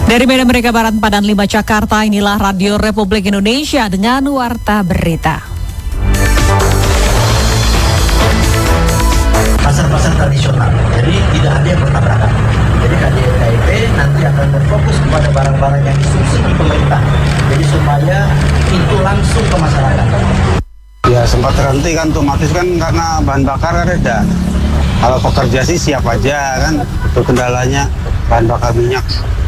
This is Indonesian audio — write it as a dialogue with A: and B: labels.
A: Dari Medan Merdeka Barat 4 dan 5 Jakarta, inilah Radio Republik Indonesia dengan Warta Berita.
B: Pasar-pasar tradisional, jadi tidak ada yang bertabrakan. Jadi KDRKIP nanti akan berfokus kepada barang-barang yang disubsidi pemerintah. Jadi supaya itu langsung ke masyarakat.
C: Ya sempat terhenti kan, otomatis kan karena bahan bakar kan reda. Kalau pekerja sih siap aja kan, itu kendalanya bahan bakar minyak.